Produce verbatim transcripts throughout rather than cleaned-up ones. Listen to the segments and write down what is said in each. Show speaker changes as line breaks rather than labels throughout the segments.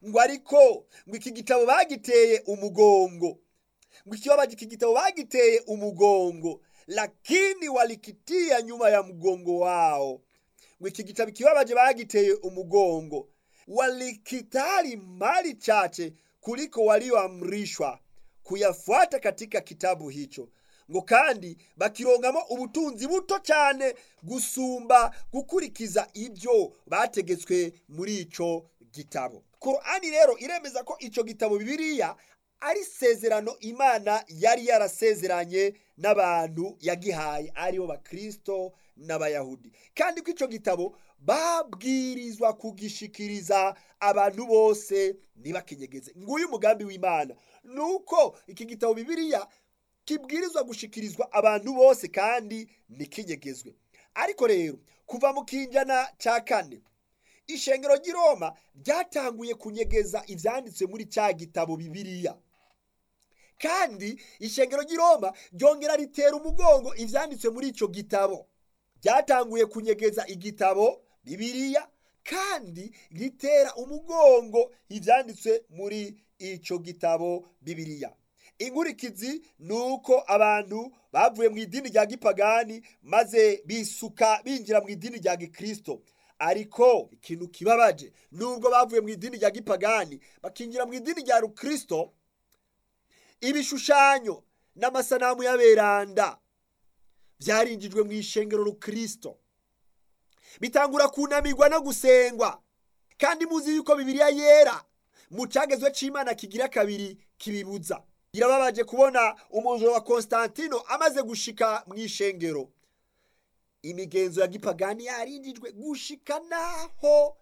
ngo ariko ngo iki gitabo bagiteye umugongo, ngo ikibabaje iki gitabo bagiteye umugongo, lakini walikitia nyuma ya mgongo wao. Ngo iki gitabo kibabaje bagiteye umugongo, walikitali mali chache kuliko walioamrishwa kuyafuata katika kitabu hicho. Ngo kandi bakirongamo ubutunzi buto cyane gusumba gukurikiza ibyo bategetswe muri ico gitabo. Qur'ani rero iremeza ko ico gitabo Bibiliya ari sezerano Imana yari yarasezeranye n'abantu yagihaye aribo bakristo n'abayahudi, kandi ko ico gitabo babwirizwa kugishikiriza abantu bose ntibakinyegeze. Nguyu umugambi w'Imana nuko iki gitabo Bibiliya kibwirizwa gushikirizwa abantu bose kandi nikinyegezwe. Ariko rero kuva mu kinjana ca kane ishengero ry'i Roma ryatanguye kunyegeza ivyanditswe muri cya gitabo Bibiliya, kandi ishengero ry'i Roma ryongera ritera umugongo ivyanditswe muri ico gitabo. Ryatanguye kunyegeza igitabo Bibiliya kandi ritera umugongo ivyanditswe muri ico gitabo Bibiliya. Inkurikizi nuko abantu bavuye mu idini rya gipagani maze bisuka binjira mu idini rya gikristo. Ariko ikintu kibabaje, nubwo bavuye mu idini rya gipagani bakinjira mu idini rya rukristo, ibishushanyo n'amasanamu y'aberanda byarinjijwe mu ishengero rukristo, bitangura kunamirwa no gusengwa. Kandi muzi yuko Bibiliya yera mu cagezwe c'Imana kigira kabiri kibibuza. Birababaje kubona umuntu wa Konstantino amaze gushika mu ishengero, imigenzo ya gipagani yarinjijwe gushika naho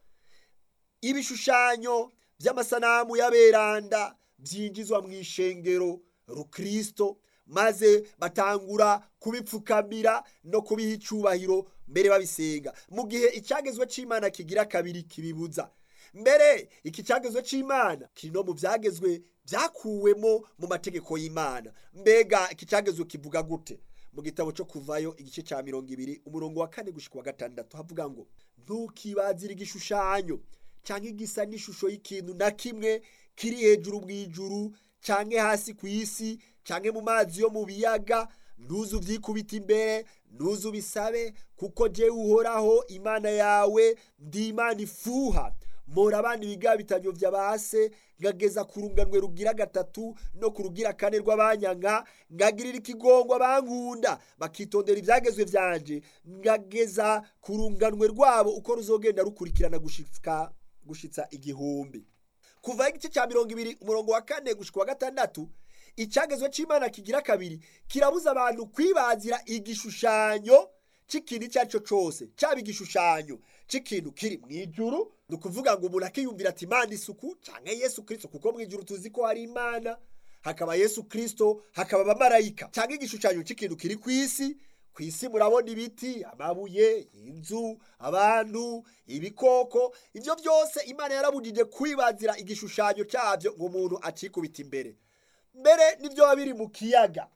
ibishushanyo by'amasanamu y'aberanda byinjizwa mu ishengero rukristo, maze batangura kubipfukamira no kubiha icubahiro mbere babisenga, mu gihe icagezwe c'Imana kigira kabiri kibibuza. Mbere iki cagezwe c'Imana kino mu vyagezwe byakuwemo mu mategeko y'Imana. Mbega iki cagezwe kivuga gute? Mu gitabo cyo Kuvayo igice ca mirongo ibiri umurongo wa kane gushika wa gatandatu havuga ngo, ntukibazire igishushanyo canke igisa n'ishusho y'ikintu na kimwe kiri hejuru bw'ijuru canke hasi ku isi canke mu mazi yo mu biyaga, ntuzu vyikubita imbere, ntuzu bisabe, kuko je Uhoraho Imana yawe ndi Imana ifuha, mora abandi bigabitanyo vy'abase, ngageza kurunganwe rugira gatatu no kurugira kane rw'abanyanka, ngagirira ikigongwa bankunda bakitondera ivyagezwe vyanje, ngageza kurunganwe rwabo uko ruzogenda rukurikirana gushika gushitsa igihumbi. Kuva igice ca mirongo ibiri umurongo wa kane gushika wa gatandatu, icagezwe c'Imana kigira kabiri kirabuza abantu kwibazira igishushanyo c'ikintu icarico cose, caba igishushanyo c'ikintu kiri mw'ijuru, nukuvuga ngo umuntu akiyumvira ati Imana isuku canke Yesu Kristo, kuko mw'ijuru tuzi ko hari Imana, hakaba Yesu Kristo, hakaba abamarayika, canke igishushanyo c'ikintu kiri kw'isi. Kw'isi murabona ibiti, amabuye, inzu, abantu, ibikoko, ivyo byose Imana yarabujije kwibazira igishushanyo cyavyo ngo umuntu acikubita imbere. Mbere nivyo babiri mu kiyaga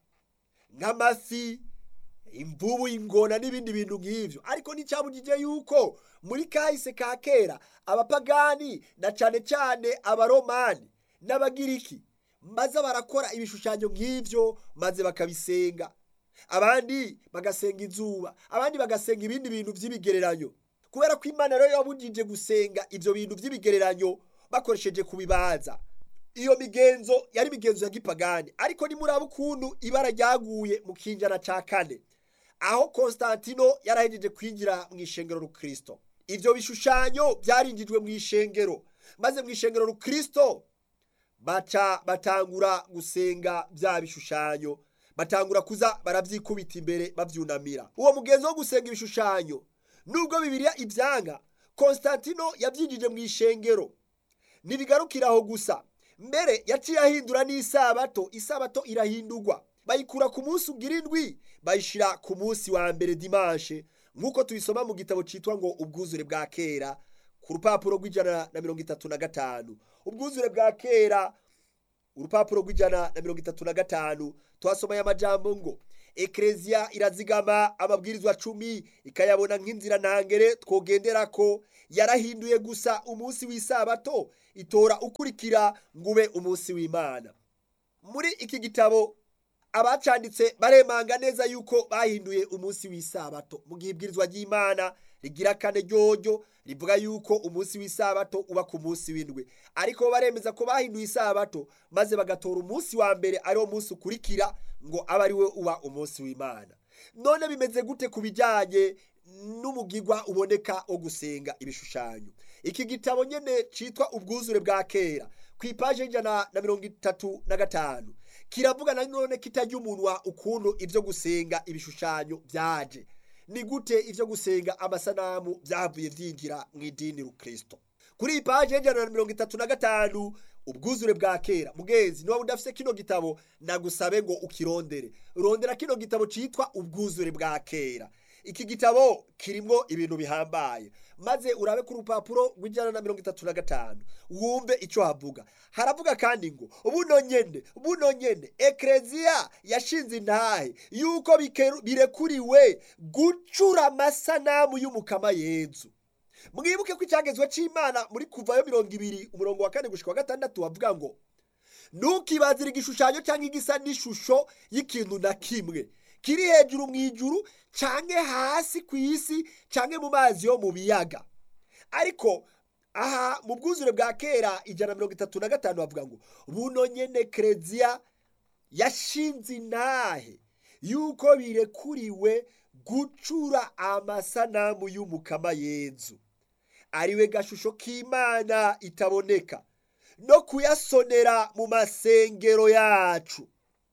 nk'amafi, imvubu, ingona n'ibindi bintu nk'ivyo. Ariko nicabujije yuko muri kahise ka kera abapagani na cane cane abaromani n'abagiriki maze barakora ibishushanyo nk'ivyo maze bakabisenga. Abandi bagasenga izuba, abandi bagasenga ibindi bintu vy'ibigereranyo, kubera ko Imana rero yabujije gusenga ivyo bintu vy'ibigereranyo bakoresheje kubibaza. Iyo migenzo yari migenzo ya gipagani. Ariko ni muraba ukuntu ibara ryaguye mu kinjana ca kane, aho Konstantino yarahejeje kwinjira mu ishengero rukristo. Ivyo bishushanyo byarinjijwe mu ishengero, maze mu ishengero rukristo baca batangura gusenga bya bishushanyo, batangura kuza baravyikubita imbere bavyunamira. Uwo mugenzo wo gusenga ibishushanyo nubwo Bibiliya ivyanga, Konstantino yavyinjije mu ishengero. Nibigarukiraho gusa, mbere yaciye ahindura n'isabato. Isabato irahindurwa, bayikura ku munsi ugira indwi bayishira ku munsi wa mbere dimanche, nkuko tubisoma mu gitabo citwa ngo ubwuzure bwa kera ku rupapuro rw'ijana na mirongo itatu na gatanu. Ubwuzure bwa kera urupapuro rw'ijana na mirongo itatu na gatanu twasomeye amajambo ngo, Ekereziya irazigama amabwirizwa cumi ikayabona nk'inzira ntangere twogenderako. Yarahinduye gusa umunsi w'isabato itora ukurikira ngube umunsi w'Imana. Muri iki gitabo abacanditse baremanga neza yuko bahinduye umunsi w'isabato mu gihe ibwirizwa ry'Imana rigira kane ryoryo rivuga yuko umunsi w'isabato uba ku munsi w'indwi, ariko baremeza ko bahinduye isabato maze bagatora umunsi wa mbere ari wo munsi ukurikira ngo abe ari we uba umunsi w'Imana. None bimeze gute ku bijyanye n'umugirwa uboneka wo gusenga ibishushanyo? Iki gitabo nyene citwa ubwuzure bwa kera ku ipaje y'ijana na mirongo itatu na gatanu kiravuga na none kitarya umunwa ukuntu ivyo gusenga ibishushanyo vyaje. Ni gute ivyo gusenga amasanamu vyavuye vyinjira mu idini y'Ukristo? Kuri ipaje y'ijana na mirongo itatu na gatanu ubwuzure bwa kera. Mugezi niba udafise kino gitabo nagusabe ngo ukirondere. Urondera kino gitabo citwa ubwuzure bwa kera. Iki gitabo kirimwo ibintu bihambaye, maze urabe ku rupapuro rw'ijana na mirongo itatu na gatanu wumve ico havuga. Haravuga kandi ngo buno nyene buno nyene Ekereziya yashinze intahe yuko birekuriwe gucura amasanamu y'umukama Yezu. Mwibuke ko icyagezwe c'Imana muri kuvayo mirongo ibiri umurongo wa kane gushika wa gatandatu wavuga ngo ntukibazire igishushanyo cyangwa igisa n'ishusho y'ikintu na kimwe kiri hejuru mw'ijuru canke hasi kw'isi canke mu mazi yo mu biyaga. Ariko aha mu bwuzure bwa kera ijana na mirongo itatu na gatanu bavuga ngo buno nyene Ekereziya yashinze intahe yuko birekuriwe gucura amasanamu y'umukama Yezu ariwe gashusho k'Imana itaboneka no kuyasonera mu masengero yacu.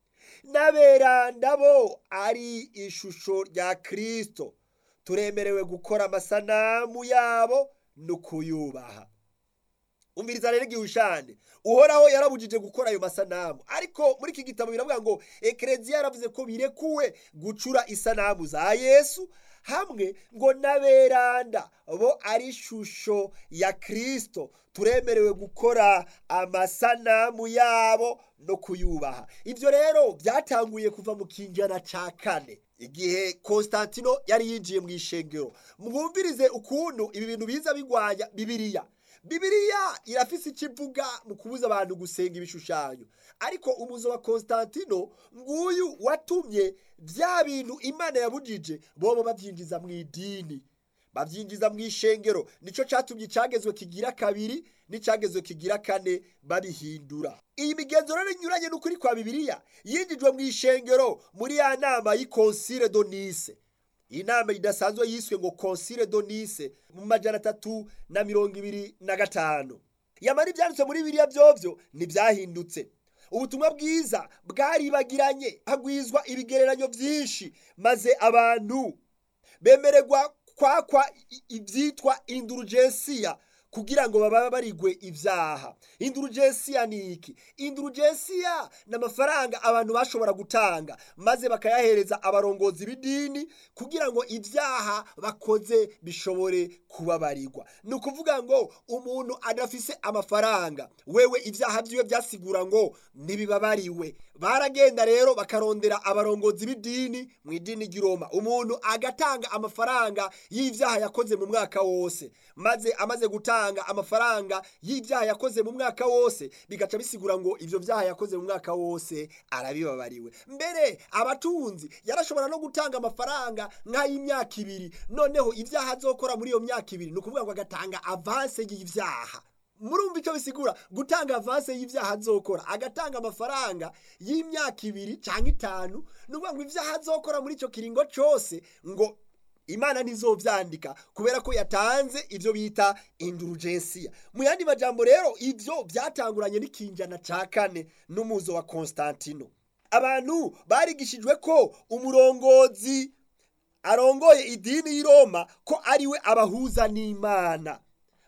N'aberanda bo ari ishusho rya Kristo turemerewe gukora amasanamu yabo no kuyubaha. Umviriza rero igihushane uhoraho yarabujije gukora ayo masanamu, ariko muri iki gitabo biravuga ngo Ekereziya yaravuze ko birekuwe gucura isanamu za Yesu hamwe ngo n'aberanda bo ari ishusho ya Kristo turemerewe gukora amasanamu yabo no kuyubaha. Ivyo rero byatanguye kuva mu kinjana ca kane igihe Konstantino yari yinjiye mu ishengero. Mwumvirize ukuntu ibi bintu biza bigwanya Bibiliya. Bibiliya irafise ikivuga mu kubuza abantu gusenga ibishushanyo, ariko umuzo wa Konstantino nguyu watumye vya bintu Imana yabujije bobo bavyinjiza mu idini, bavyinjiza mu ishengero. Nico catumye cyagezwe kigira kabiri n'icagezwe kigira kane babihindura. Iyi migenzo rero inyuranye n'ukuri kwa Bibiliya yinjijwe mu ishengero muri ya nama y'Concile de Nice. Inama idasanzwe yiswe ngo Concile de Nice mu majana atatu na mirongo ibiri na gatanu. Yamara ivyanditse muri Bibiliya vyovyo ntivyahindutse. Ubutumwa bwiza bwaribagiranye hagwizwa ibigereranyo vyinshi, maze abantu bemererwa kwakwa ivyitwa indulgensiya kugira ngo baba barigwe ivyaha. Indulgensiya ni iki? Indulgensiya n'amafaranga abantu bashobora gutanga maze bakayahereza abarongozi b'idini kugira ngo ivyaha bakoze bishobore kubabarirwa. Ni ukuvuga ngo umuntu adafise amafaranga, wewe ivyaha vyiwe vyasigura ngo ntibibabariwe. Baragenda rero bakarondera abarongozi b'idini mu idini ry'Iroma, umuntu agatanga amafaranga y'ivyaha yakoze mu mwaka wose, maze amaze gutanga amafaranga y'ivyaha yakoze mu mwaka wose bigaca bisigura ngo ivyo vyaha yakoze mu mwaka wose arabibabariwe. Mbere abatunzi yarashobora no gutanga amafaranga nk'ay'imyaka ibiri, noneho ivyaha azokora muri iyo myaka ibiri ni ukuvuga ngo agatanga avance y'ivyaha. Murumva icyo bisigura gutanga avance y'ivyaha azokora, agatanga amafaranga y'imyaka ibiri canke itanu, nukuvuga ngo ivyaha azokora muri ico kiringo cose ngo Imana ntizovyandika kubera ko yatanze ivyo bita indulgensiya. Mu yandi majambo rero ivyo byatanguranye n'ikinjana ca kane n'umuzo wa Konstantino. Abantu barigishijwe ko umurongozi arongoye idini y'Iroma ko ariwe abahuza n'Imana.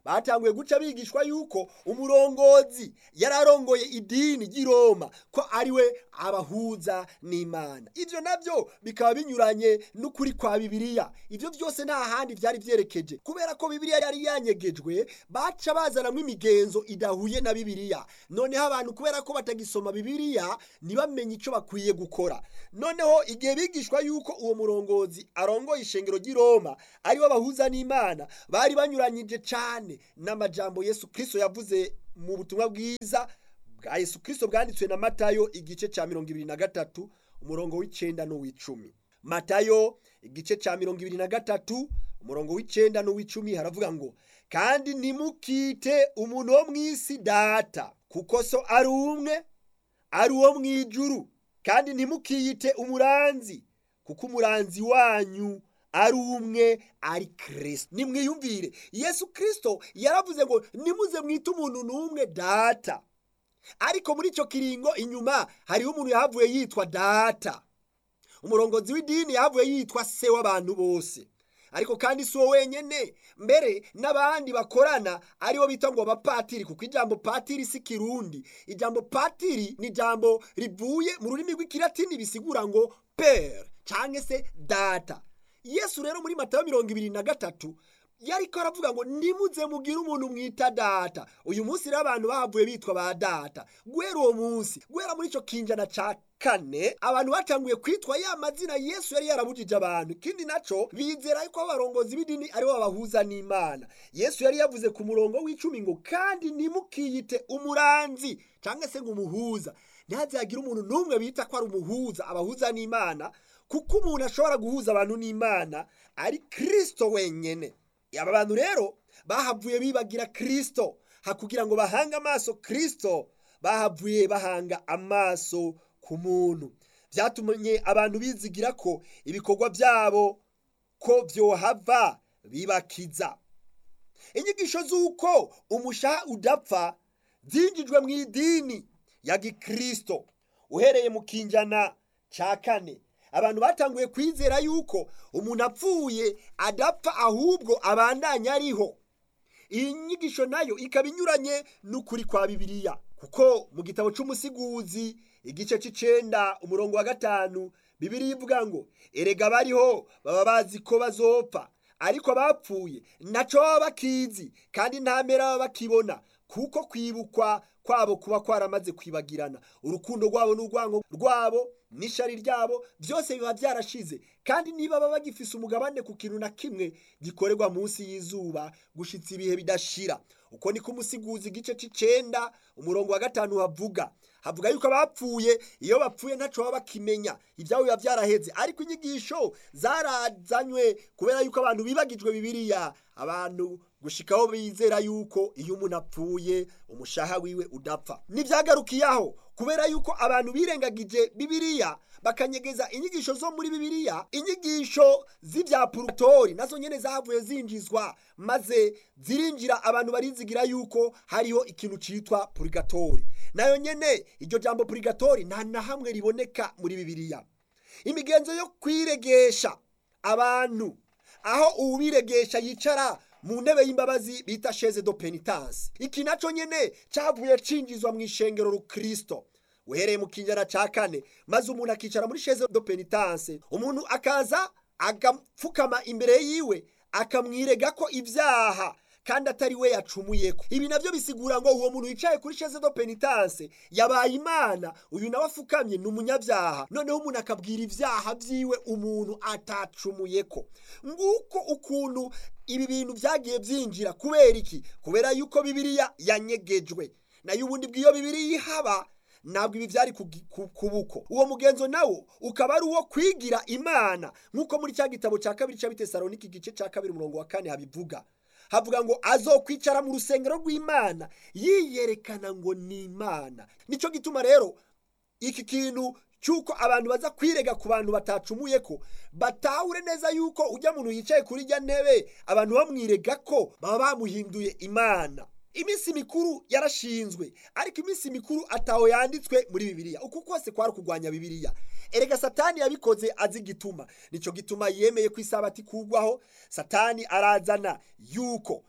batanguye guca bigishwa yuko umurongozi yararongoye idini ry'i Roma ko ari we abahuza n'Imana. Ivyo navyo bikaba binyuranye n'ukuri kwa Bibiliya. Ivyo byose nta handi vyari vyerekeje, kubera ko Bibiliya yari yanyegejwe, baca bazanamwo imigenzo idahuye na Bibiliya. Noneho abantu kubera ko batagisoma Bibiliya ntibamenye ico bakwiye gukora. Noneho igihe bigishwa yuko uwo murongozi arongoye ishengero ry'i Roma ari we abahuza n'Imana, bari banyuranyije cane n'amajambo Yesu Kristo yavuze mu butumwa bwiza bwa Yesu Kristo bwanditswe na Matayo igice ca mirongo ibiri na gatatu umurongo w'icenda n'uw'icumi. Matayo igice ca mirongo ibiri na gatatu umurongo w'icenda n'uw'icumi haravuga ngo, kandi ntimukite umuntu wo mw'isi data, kuko so ari umwe, ari uwo mw'ijuru. Kandi ntimukiyite umuranzi, kuko umuranzi wanyu ari umwe, ari Kristo. Nimwiyumvire, Yesu Kristo yaravuze ngo nimuze mwite umuntu n'umwe data, ariko muri ico kiringo inyuma hariho umuntu yahavuye yitwa data. Umurongozi w'idini yahavuye yitwa se w'abantu bose. Ariko kandi si uwo wenyene, mbere n'abandi bakorana aribo bita ngo abapatiri, kuko ijambo patiri si Kirundi. Ijambo patiri ni ijambo rivuye mu rurimi rw'ikilatini bisigura ngo pere canke se data. Yesu rero muri Matayo mirongo ibiri na gatatu yariko aravuga ngo nimuze mugire umuntu mwita data. Uyu munsi rero abantu bahavuye bitwa ba data. Guhera uwo munsi, guhera muri ico kinjana ca kane, abantu batanguye kwitwa ya mazina Yesu yari yarabujije abantu. Ikindi naco, bizera yuko abarongozi b'idini aribo babahuza n'Imana. Yesu yari yavuze ku murongo w'icumi ngo, kandi ntimukiyite umuranzi canke se ngo umuhuza. Ntihazagira umuntu n'umwe bita ko ari umuhuza, abahuza n'Imana, kuko umuntu ashobora guhuza abantu n'Imana ari Kristo wenyene. Aba bantu rero bahavuye bibagira Kristo, hakugira ngo bahanga amaso Kristo, bahavuye bahanga amaso ku muntu. Vyatumye abantu bizigira ko ibikorwa byabo ko vyohava bibakiza. Inyigisho z'uko umushaha udapfa zinjijwe mu idini ya Gikristo uhereye mu kinjana ca kane. Abantu batanguye kwizera yuko umuntu apfuye adapfa, ahubwo abandanya ariho. Iyi nyigisho nayo ikaba inyuranye n'ukuri kwa Bibiliya, kuko mu gitabo c'umusiguzi igice c'icenda umurongo wa gatanu Bibiliya ivuga ngo, erega bariho baba bazi ko bazopfa, ariko bapfuye naco baba bakizi, kandi nta mpera baba bakibona, kuko kwibukwa kwabo kuba kwaramaze kwibagirana. Urukundo rwabo n'urwango rwabo n'ishari ryabo byose biba byarashize, kandi niba baba bagifise umugabane ku kintu na kimwe gikorerwa munsi y'izuba gushitsa ibihe bidashira. Uko niko umusiguzi igice c'icenda umurongo wa gatanu havuga. Havuga yuko abapfuye iyo bapfuye ntaco baba bakimenya, ivyabo biba vyaraheze. Ariko inyigisho zarazanywe kubera yuko abantu bibagijwe Bibiliya, abantu gushikaho bizera yuko iyo umuntu apfuye umushaha wiwe udapfa. Nivyagarukiyaho kubera yuko abantu birengagije Bibiliya, bakanyegeza inyigisho zo muri Bibiliya. Inyigisho z'ivya purgatori nazo nyene zahavuye zinjizwa, maze zirinjira abantu barizigira yuko hariho ikintu citwa purgatori. Nayo nyene iryo jambo purgatori nta na hamwe riboneka muri Bibiliya. Imigenzo yo kwiregesha abantu, aho uwiregesha yicara mu ntebe y'imbabazi bita chaise de pénitence, iki naco nyene cavuye cinjizwa mu ishengero rukristo uhereye mu kinjana ca kane. Maze umuntu akicara muri chaise de pénitence, umuntu akaza agapfukama imbere yiwe akamwirega ko ivyaha kandi atari we yacumuyeko. Ibi navyo bisigura ngo uwo muntu yicaye kuri chaise de pénitence yabaye Imana, uyu nawe afukamye ni umunyabyaha. Noneho umuntu akabwira ivyaha vyiwe umuntu atacumuyeko. Nguko ukuntu ibi bintu vyagiye vyinjira. Kubera iki? Kubera yuko Bibiliya yanyegejwe. Nayo ubundi bw'iyo Bibiliya ihaba ntabwo ibi vyari kubuko. Uwo mugenzo nawo ukaba ari uwo kwigira Imana, nkuko muri cya gitabo ca kabiri ca Bitesalonike igice ca kabiri umurongo wa kane habivuga. Havuga ngo azokwicara mu rusengero rw'Imana yiyerekana ngo ni Imana. Nico gituma rero iki kintu cyuko abantu baza kwirega ku bantu batacumuye ko batahure neza yuko ujya muntu yicaye kuri rya ntebe abantu bamwirega ko baba bamuhinduye Imana. Iminsi mikuru yarashinzwe, ariko iminsi mikuru ataho yanditswe muri Bibiliya. Uku kose kwari kugwanya Bibiliya. Erega Satani yabikoze azi gituma. Nico gituma yemeye ku isabati kugwaho. Satani arazana yuko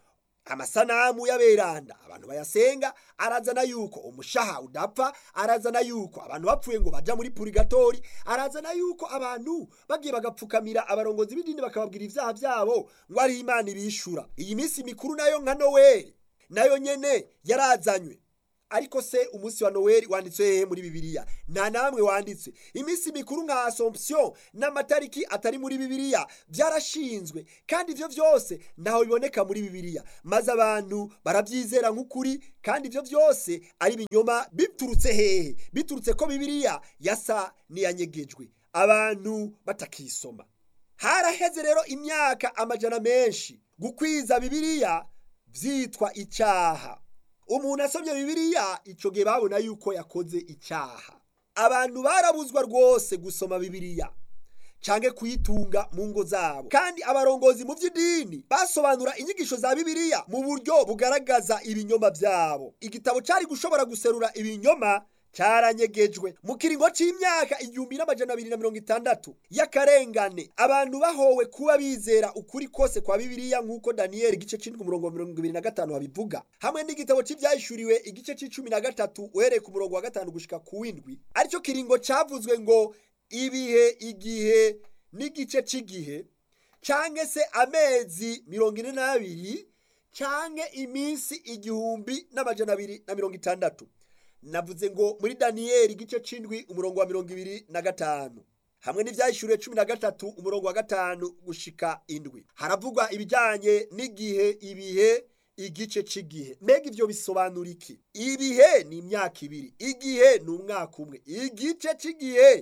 amasanamu y'aberanda abantu bayasenga arazana yuko umushaha udapfa, arazana yuko abantu bapfuye ngo baja muri purigatori, arazana yuko abantu bagiye bagapfukamira abarongozi b'idini bakababwira ivyaha vyabo ngo ari Imana ibishura. Iyi minsi mikuru nayo nka Noweli nayo nyene yarazanywe. Ariko se umunsi wa Noweli wanditswe hehe muri Bibiliya? Nta namwe wanditswe. Iminsi mikuru nka Assomption n'amatariki atari muri Bibiliya byarashinzwe, kandi ivyo vyose ntaho biboneka muri Bibiliya, maze abantu baravyizera nk'ukuri, kandi ivyo vyose ari binyoma. Biturutse hehe? Biturutse ko Bibiliya yasa niyanyegejwe, abantu batakisoma. Haraheze rero imyaka amajana menshi gukwiza Bibiliya vyitwa icaha. Umuntu asomye Bibiliya ico gihe babona yuko yakoze icaha. Abantu barabuzwa rwose gusoma Bibiliya canke kuyitunga mu ngo zabo, kandi abarongozi mu vy'idini basobanura inyigisho za Bibiliya mu buryo bugaragaza ibinyoma vyabo. Igitabo cari gushobora guserura ibinyoma caranyegejwe. Mu kiringo c'imyaka igihumbi n'amajana abiri na mirongo itandatu y'akarengane, abantu bahowe kuba bizera ukuri kose kwa Bibiliya nk'uko Daniyeli igice c'indwi umurongo wa mirongo ibiri na gatanu habivuga, hamwe n'igitabo c'ivyahishuriwe igice c'icumi na gatatu uhereye ku murongo wa gatanu gushika ku w'indwi, arico kiringo cavuzwe ngo ibihe, igihe n'igice c'igihe, canke se amezi mirongo ine n'abiri, canke iminsi igihumbi n'amajana abiri na mirongo itandatu. Navuze ngo muri Daniyeli igice c'indwi umurongo wa mirongo ibiri na gatanu, hamwe n'ivyahishuriwe cumi na gatatu umurongo wa gatanu gushika indwi, haravugwa ibijanye n'igihe, ibihe, igice c'igihe. Mbega ivyo bisobanura iki? Ibihe ni imyaka ibiri, igihe ni umwaka umwe, igice c'igihe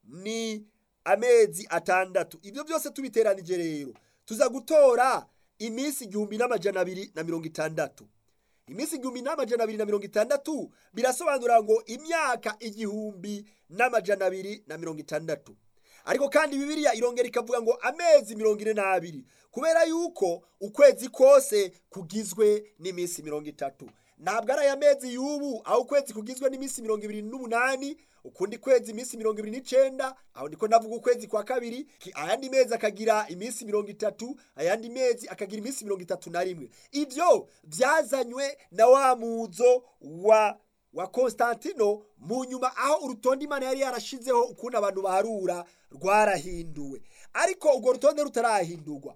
ni amezi atandatu. Ivyo byose tubiteranije rero tuza gutora iminsi igihumbi n'amajana abiri na mirongo itandatu. Iminsi igihumbi n'amajana abiri na mirongo itandatu birasobanura ngo imyaka igihumbi n'amajana abiri na mirongo itandatu. Ariko kandi Bibiliya irongera ikavuga ngo amezi mirongo ine n'abiri, kubera yuko ukwezi kose kugizwe n'iminsi mirongo itatu. Ntabwo ari amezi y'ubu aho ukwezi kugizwe n'iminsi mirongo ibiri n'umunani, ukundi kwezi iminsi mirongo ibiri n'icenda, aho ndiko ndavuga ukwezi kwa kabiri, ayandi mezi akagira iminsi mirongo itatu, ayandi mezi akagira iminsi mirongo itatu na rimwe. Ivyo vyazanywe na wa muzo wa wa Konstantino mu nyuma, aho urutonde Imana yari yarashizeho ukuntu abantu baharura rwarahinduwe. Ariko urwo rutonde rutarahindurwa,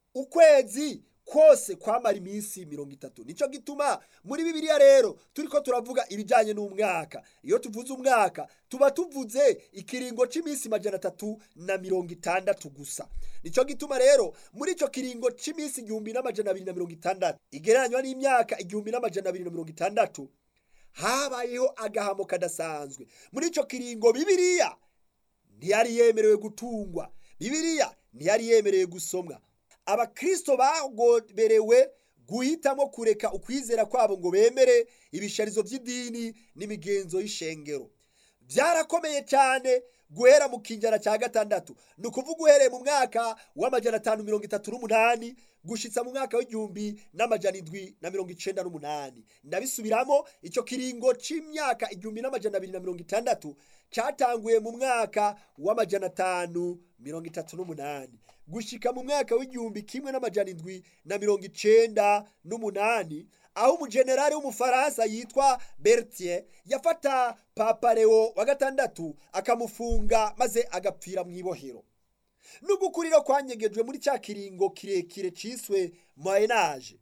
ukwezi kose kwamara iminsi mirongo itatu. Nico gituma muri Bibiliya rero turiko turavuga ibijanye n'umwaka. Iyo tuvuze umwaka tuba tuvuze ikiringo c'iminsi majana atatu na mirongo itandatu gusa. Nico gituma rero muri ico kiringo c'iminsi igihumbi n'amajana abiri na mirongo itandatu igereranywa n'imyaka igihumbi n'amajana abiri na mirongo itandatu, habayeho agahamo kadasanzwe. Muri ico kiringo Bibiliya ntiyari yemerewe gutungwa, Bibiliya ntiyari yemerewe gusomwa. Abakristo bagoberewe guhitamo kureka ukwizera kwabo ngo bemere ibisharizo vy'idini n'imigenzo y'ishengero. Vyarakomeye cyane guhera mu kinjana cya gatandatu, ni ukuvuga uhereye mu mwaka w'amajana atanu mirongo itatu n'umunani gushitsa mu mwaka w'igihumbi n'amajana indwi na mirongo icenda n'umunani. Ndabisubiramo, ico kiringo c'imyaka igihumbi n'amajana abiri na mirongo itandatu catanguye mu mwaka w'amajana atanu mirongo itatu n'umunani gushika mu mwaka w'igihumbi kimwe n'amajana indwi na mirongo icenda n'umunani, aho umujenerali w'umufaransa yitwa Berthier yafata Papa Leo wa gatandatu akamufunga maze agapfira mw'ibohero. N'ugukuriro kwanyegejwe muri cya kiringo kirekire ciswe Moyen Age.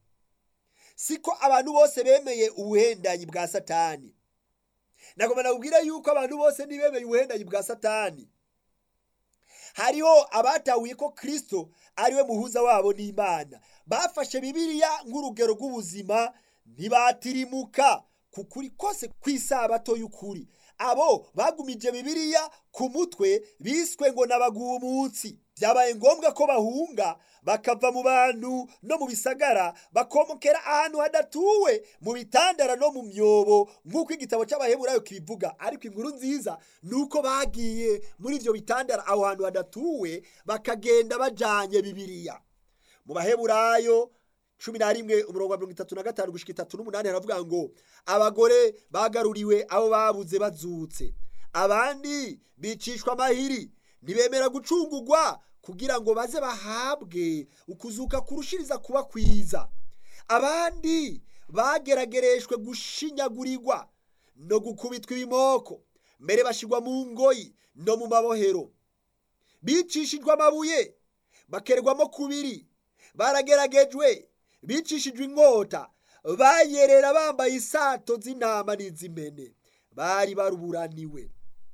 Siko abantu bose bemeye ubuhendanyi bwa Satani. Nagomba nakubwira yuko abantu bose ntibemeye ubuhendanyi bwa Satani. Hariho abatahuye ko Kristo ariwe muhuza wabo n'Imana, bafashe Bibiliya nk'urugero rw'ubuzima, ntibatirimuka kukuri kose kw'isabato y'ukuri. Abo bagumije Bibiliya ku mutwe biswe ngo n'abagumutsi. Byabaye ngombwa ko bahunga bakava mu bantu no mu bisagara, bakomokera ahantu hadatuwe, mu bitandara no mu myobo nk'uko igitabo c'Abaheburayo kibivuga. Ariko inkuru nziza nuko bagiye muri ivyo bitandara aho hantu hadatuwe bakagenda bajanye Bibiliya. Mu Baheburayo cumi na rimwe umurongo wa mirongo itatu na gatanu gushika itatu n'umunani haravuga ngo abagore bagaruriwe abo babuze bazutse, abandi bicishwa amahiri, ntibemera gucungurwa kugira ngo baze bahabwe ukuzuka kurushiriza kuba kwiza. abandi bageragereshwe gushinyagurirwa no gukubitwa ibimoko, mbere bashirwa mu ngoyi no mu mabohero, bicishijwe amabuye bakerwamo kubiri, barageragejwe bicishijwe inkota, bayerera bambaye isato z'intama n'iz'impene, bari baruburaniwe.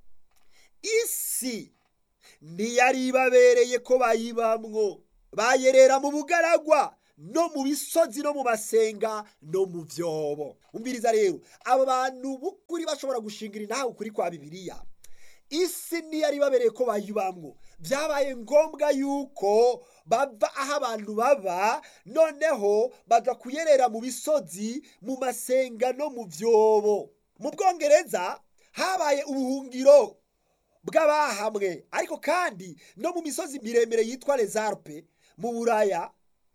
Isi ntiyari ibabereye ko bayibamwo, bayerera mu bugaragwa no mu bisozi no mu masenga no mu vyobo. Umviriza rero, abo bantu bukuri bashobora gushingira intahe ukuri kwa Bibiliya. Isi ntiyari ibabereye ko bayibamwo, vyabaye ngombwa yuko bava aho abantu baba, noneho baza kuyerera mu bisozi, mu masenga no mu vyobo. Mu Bwongereza habaye ubuhungiro bw'abahamwe, ariko kandi no mu misozi miremire yitwa Les Alpes mu Buraya,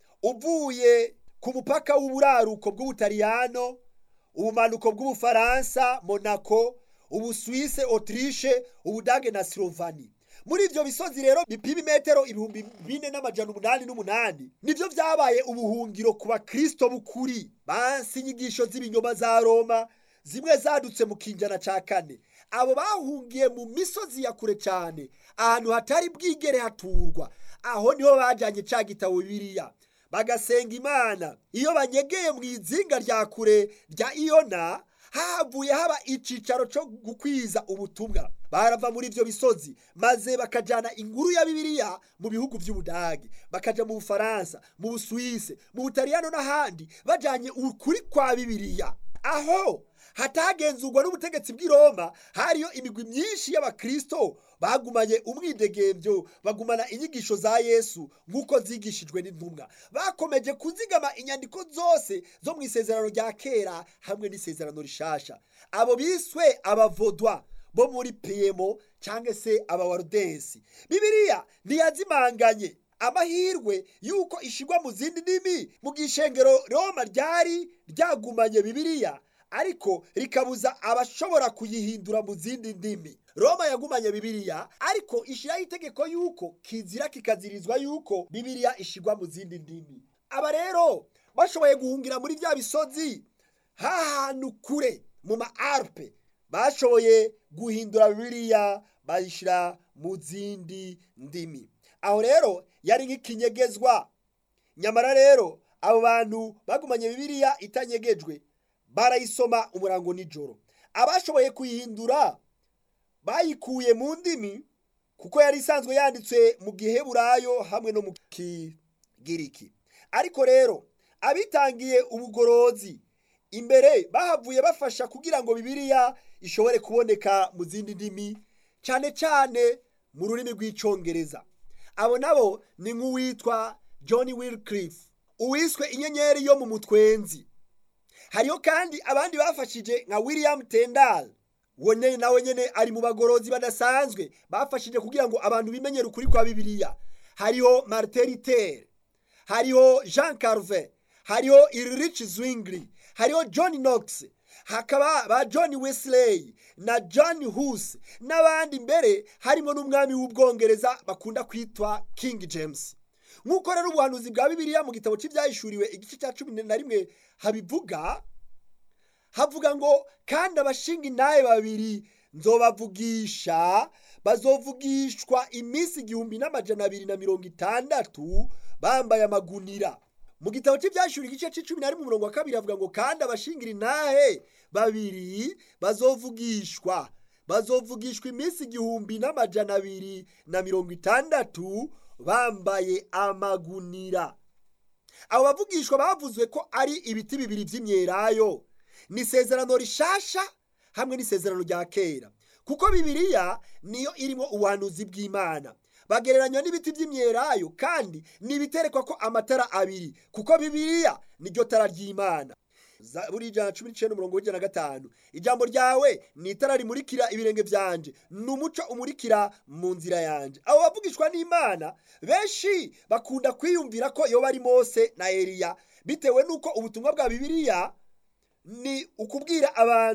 uvuye ku mupaka w'uburaruko bw'Ubutaliyano, ubumanuko bw'Ubufaransa, Monaco, Ubusuwise, Autriche, Ubudage na Slovani. Muri ivyo bisozi rero bipima imetero ibihumbi bine n'amajana umunani n'umunani, nivyo vyabaye ubuhungiro ku bakristo b'ukuri bansi inyigisho z'ibinyoma za Roma, zimwe zadutse mu kinjana ca kane. Abo bahungiye mu misozi ya kure cyane, ahantu hatari bwigere haturwa. Aho niho bajanye ca gitabo Bibiliya, bagasenga Imana. Iyo banyegeye mu izinga rya kure rya Iona, havuye haba icicaro cyo gukwiza ubutumwa. Barava muri ivyo bisozi maze bakajana inkuru ya Bibiliya mu bihugu vy'Ubudage, bakaja mu Bufaransa, mu Busuwise, mu Butaliyano n'ahandi, bajanye ukuri kwa Bibiliya. Aho hatagenzurwa n'ubutegetsi bw'i Roma, hariyo imigwi myinshi y'abakristo bagumanye umwidegemvyo, bagumana inyigisho za Yesu nk'uko zigishijwe n'intumwa. Bakomeje kuzigama inyandiko zose zo mu isezerano rya kera hamwe n'isezerano rishasha. Abo biswe abavodwa bo muri Piemo cyangwa se abawarudensi. Bibiliya ntiyazimanganye. Amahirwe yuko ishigwa mu zindi ndimi mu gishengero Roma ryari ryagumanye Bibiliya, ariko rikabuza abashobora kuyihindura mu zindi ndimi. Roma yagumanye Bibiliya, ariko ishiraho itegeko yuko kizira kikazirizwa yuko Bibiliya ishigwa mu zindi ndimi. Aba rero bashoboye guhungira muri vya bisozi hahantu kure mu ma Alpe, bashoboye guhindura Bibiliya bayishira mu zindi ndimi. Aho rero yari nk'ikinyegezwa. Nyamara rero abo bantu bagumanye Bibiliya itanyegejwe, barayisoma umurango nijoro. Abashoboye kuyihindura bayikuye mu ndimi, kuko yari isanzwe yanditswe mu Giheburayo hamwe no mu Kigiriki. Ariko rero abitangiye ubugorozi imbere bahavuye bafasha kugira ngo Bibiliya ishobore kuboneka mu zindi ndimi, cyane cyane mu rurimi rw'icongereza. Abo nabo ni nk'uwitwa John Wycliffe, uwiswe inyenyeri yo mu mutwenzi. Hariyo kandi abandi bafashije nka William Tyndale, wone nawe nyene ari mu bagorozi badasanzwe bafashije kugira ngo abantu bimenyere ukuri kwa Bibiliya. Hariho Martin Luther, hariho Jean Calvin, hariho Ulrich Zwingli, hariho John Knox, hakaba ba John Wesley na John Hus n'abandi, mbere harimo n'umwami w'Ubwongereza bakunda kwitwa King James. Nk'uko rero ubuhanuzi bwa Bibiliya mu gitabo cy'ibyahishuriwe igice cya cumi na rimwe habivuga, havuga ngo kandi abashinga intahe babiri nzobavugisha, bazovugishwa iminsi igihumbi n'amajana abiri na mirongo itandatu bambaye amagunira. Mu gitabo cy'ibyahishuriwe igice cy'icumi na rimwe umurongo wa kabiri havuga ngo kandi abashingira intahe babiri bazovugishwa, bazovugishwa iminsi igihumbi n'amajana abiri na mirongo itandatu bambaye amagunira. Abo bavugishwa bavuzwe ko ari ibiti bibiri by'imyelayo. Ni isezerano rishasha hamwe n'isezerano rya kera, kuko Bibiliya niyo irimo ubuhanuzi bw'Imana. Bagereranywa n'ibiti by'imyelayo, kandi ni ibiterekwa ko amatara abiri, kuko Bibiliya niryo tara ry'Imana. Zaburi ijana na cumi n'icenda umurongo w'ijana na gatanu, ijambo ryawe ni itara rimurikira ibirenge vyanje, n'umuco umurikira mu nzira yanje. Abo bavugishwa n'Imana benshi bakunda kwiyumvira ko yoba ari Mose na Eliya, bitewe nuko ubutumwa bwa Bibiliya ni ukubwira abantu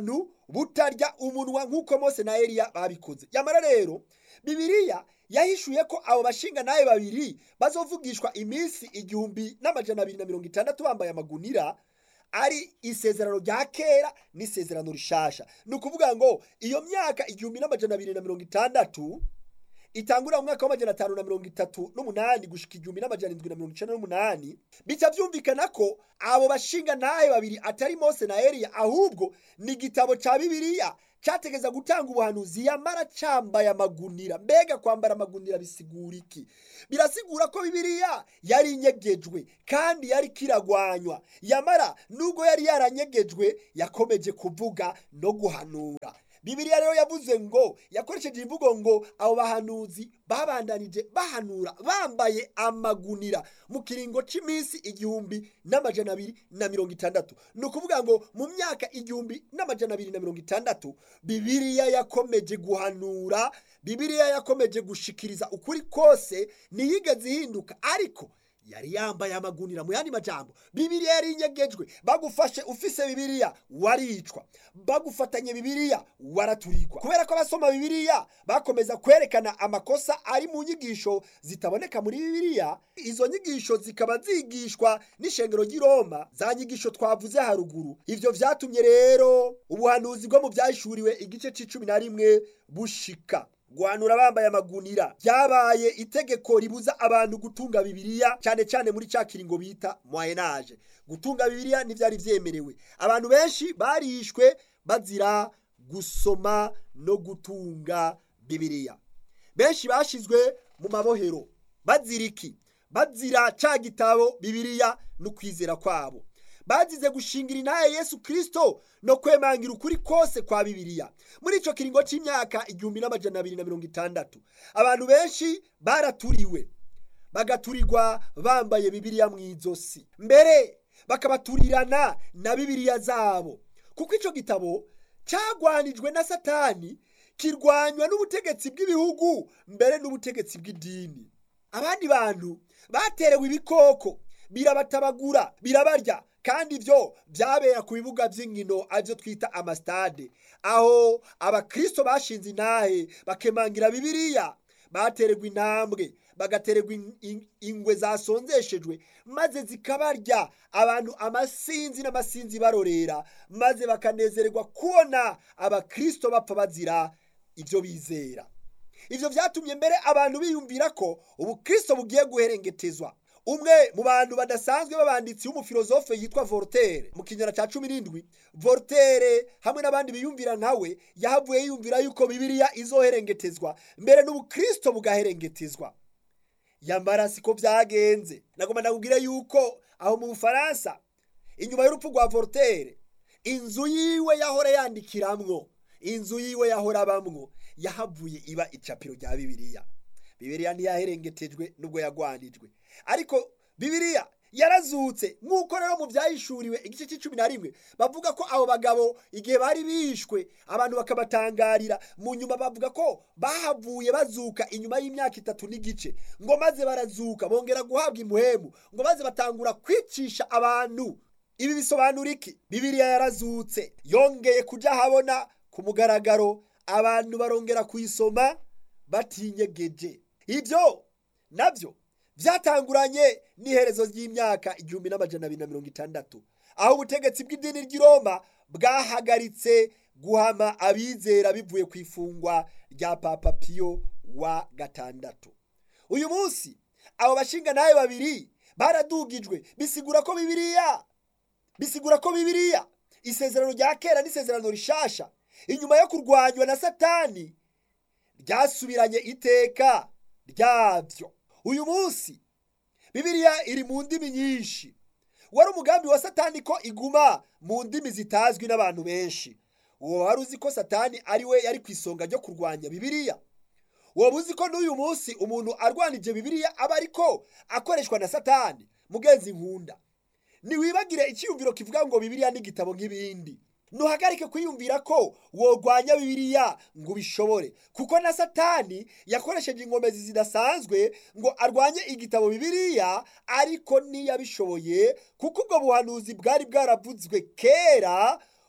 butarya umunwa nk'uko Mose na Eliya babikoze. Yamara rero Bibiliya yahishuye ko abo bashinga naye babiri bazovugishwa iminsi igihumbi n'amajana abiri na mirongo itandatu bambaye amagunira ari isezerano rya kera n'isezerano rishasha. Ni ukuvuga ngo iyo myaka igihumbi n'amajana abiri na mirongo itandatu itangura mu mwaka w'amajana atanu na mirongo itatu n'umunani gushika igihumbi n'amajana indwi na mirongo icenda n'umunani. Bica vyumvikana ko abo bashinga naye babiri atari Mose na Eliya, ahubwo ni igitabo ca Bibiliya cyategeza gutanga ubuhanuzi yamara cambaye amagunira. Mbega kwambara amagunira bisigura iki? Birasigura ko Bibiliya yari inyegejwe kandi yari kiragwanywa, yamara nubwo yari yaranyegejwe yakomeje kuvuga no guhanura. Bibiliya rero yavuze ngo, yakoresheje imvugo ngo abo bahanuzi babandanije bahanura bambaye amagunira mu kiringo c'iminsi igihumbi n'amajana abiri na mirongo itandatu. Ni ukuvuga ngo mu myaka igihumbi n'amajana abiri na mirongo itandatu Bibiliya yakomeje guhanura, Bibiliya yakomeje gushikiriza ukuri kose, ntiyigeze ihinduka, ariko yari yambaye amagunira. Mu yandi majambo, Bibiliya yari inyegejwe. Bagufashe ufise Bibiliya waricwa, bagufatanye Bibiliya waraturikwa. Kubera ko abasoma Bibiliya bakomeza kwerekana amakosa ari mu nyigisho zitaboneka muri Bibiliya, izo nyigisho zikaba zigishwa n'ishengero ry'i Roma, za nyigisho twavuze haruguru. Ivyo vyatumye rero ubuhanuzi bwo mu vyahishuriwe igice c'icumi na rimwe bushika. Guhanura bambaye amagunira byabaye itegeko ribuza abantu gutunga Bibiliya, cyane cyane muri ca kiringo bita Moyen Age. Gutunga Bibiliya ntivyari vyemerewe. Abantu benshi barishwe bazira gusoma no gutunga Bibiliya. Benshi bashizwe mu mabohero bazira iki? Bazira ca gitabo Bibiliya no kwizera kwabo. Bazize gushingira intahe Yesu Kristo no kwemangira ukuri kose kwa Bibiliya. Muri ico kiringo c'imyaka igihumbi n'amajana abiri na mirongo itandatu abantu benshi baraturiwe, bagaturirwa bambaye Bibiliya mw'izosi, mbere bakabaturirana na Bibiliya zabo, kuko ico gitabo cagwanijwe na Satani, kirwanywa n'ubutegetsi bw'ibihugu mbere n'ubutegetsi bw'idini. Abandi bantu baterewe ibikoko birabatabagura birabarya, kandi ivyo byabera ku bibuga vy'inkino avyo twita amastade, aho abakristo bashinze intahe bakemangira Bibiliya. Batererwa intambwe, bagatererwa ingwe zasonzeshejwe, maze zikabarya abantu amasinzi n'amasinzi barorera, maze bakanezererwa kubona abakristo bapfa bazira ivyo bizera. Ivyo vyatumye mbere abantu biyumvira ko ubukristo bugiye guherengetezwa. Umwe mu bantu badasanzwe b'abanditsi w'umufilozofe yitwa Voltaire, mu kinyana ca cumi n'indwi, Voltaire hamwe n'abandi biyumvira nkawe yahavuye yiyumvira yuko Bibiliya izoherengetezwa mbere n'ubukristo bugaherengetezwa. Yamara siko vyagenze. Nagomba ndakubwire yuko aho mu Bufaransa, inyuma y'urupfu rwa Voltaire, inzu yiwe yahora yandikiramwo, inzu yiwe yahora abamwo, yahavuye iba icapiro rya Bibiliya. Bibiliya ntiyaherengetejwe nubwo yagwanijwe, ariko Bibiliya yarazutse. Nk'uko rero mu vyahishuriwe igice c'icumi na rimwe bavuga ko abo bagabo igihe bari bishwe abantu bakabatangarira, mu nyuma bavuga ko bahavuye bazuka inyuma y'imyaka itatu n'igice, ngo maze barazuka bongera guhabwa impuhemu, ngo maze batangura kwicisha abantu. Ibi bisobanura iki? Bibiliya yarazutse, yongeye kuja habona ku mugaragaro, abantu barongera kuyisoma batinyegeje. Ivyo navyo vyatanguranye n'iherezo ry'imyaka igihumbi n'amajana abiri na mirongo itandatu, aho ubutegetsi bw'idini ry'i Roma bwahagaritse guhama abizera bivuye ku ifungwa rya Papa Pio wa gatandatu. Uyu munsi abo bashinga naye babiri baradugijwe. Bisigura ko Bibiliya bisigura ko Bibiliya isezerano rya kera n'isezerano rishasha, inyuma yo kurwanywa na Satani, ryasubiranye iteka ryavyo. Uyu munsi Bibiliya iri mu ndimi nyinshi. Wari umugambi wa Satani ko iguma mu ndimi zitazwi n'abantu benshi. Uwo wari uzi ko Satani ari we yari kwisonga ryo kurwanya Bibiliya? Uwo uzi ko n'uyu munsi umuntu arwanije Bibiliya aba ariko akoreshwa na Satani? Mugenzi nkunda, niwibagire icyiyumviro kivuga ngo Bibiliya ni igitabo nk'ibindi. Nuhagarike kwiyumvira ko wogwanya Bibiliya ngo bishobore, kuko na Satani yakoresheje ingomezi zidasanzwe ngo arwanye igitabo Bibiliya, ariko ntiyabishoboye, kuko ubwo buhanuzi bwari bwaravuzwe kera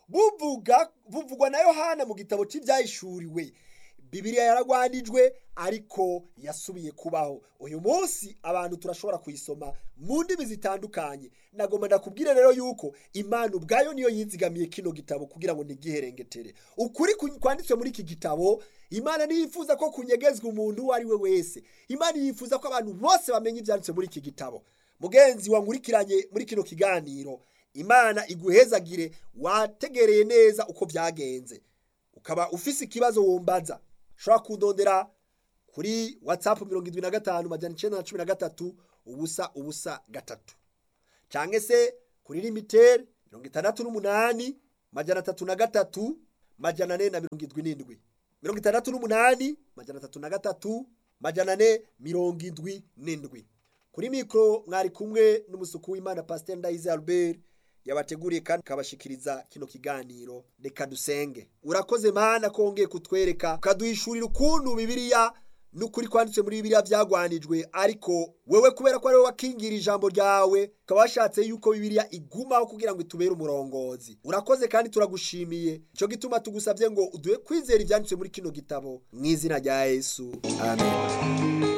buvuga buvugwa na Yohana mu gitabo cy'ibyahishuriwe. Bibiliya yaragwanijwe ariko yasubiye kubaho. Uyu munsi abantu turashobora kuyisoma mu ndimi zitandukanye. Nagomba ndakubwire rero yuko Imana ubwayo niyo yizigamiye kino gitabo kugira ngo ntigiherengetere. Ukuri kwanditswe muri iki gitabo, Imana niyifuza ko kunyegezwa umuntu uwo ari we wese. Imana yifuza ko abantu bose bamenya ibyanditswe muri iki gitabo. Mugenzi wankurikiranye muri kino kiganiro, Imana iguhezagire, wategereye neza uko byagenze. Ukaba ufise ikibazo wombaza, ushobora kundondera kuri WhatsApp mirongo indwi na gatanu majana icenda na cumi na gatatu ubusa ubusa gatatu, canke se kuri limitel mirongo itandatu n'umunani majana atatu na gatatu majana ane na mirongo indwi n'indwi, mirongo itandatu n'umunani majana atatu na gatatu majana ane mirongo indwi n'indwi. Kuri mikro mwari kumwe n'umusuku w'Imana Pasteur Ndayize Albert, yabateguriye kandi kabashikiriza kino kiganiro. Reka dusenge. Urakoze Mana kongeye kutwereka, kaduhishurira ukuntu Bibiliya n'ukuri kwanditse muri Bibiliya byagwanijwe, ariko wewe kubera ko ari wowe wakingira ijambo ryawe, kabashatse yuko Bibiliya igumaho kugira ngo itubere umurongozi. Urakoze kandi turagushimiye, cyo gituma tugusabye ngo uduhe kwizera ibyanditswe muri kino gitabo, mu izina rya Yesu, amen.